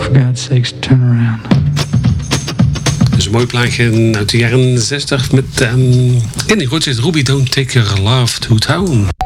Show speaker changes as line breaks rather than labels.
For God's sakes, turn around.
Dat is een mooi plaatje uit de jaren 60 met Kenny Rogers, Ruby Don't Take Your Love to Town.